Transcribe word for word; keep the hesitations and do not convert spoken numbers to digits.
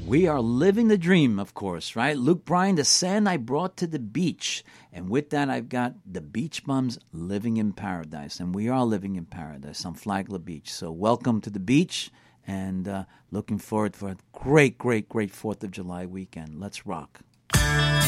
We are living the dream, of course, right? Luke Bryan, the sand I brought to the beach. And with that, I've got the Beach Bums living in paradise. And we are living in paradise on Flagler Beach. So welcome to the beach. And uh, looking forward for a great, great, great fourth of July weekend. Let's rock.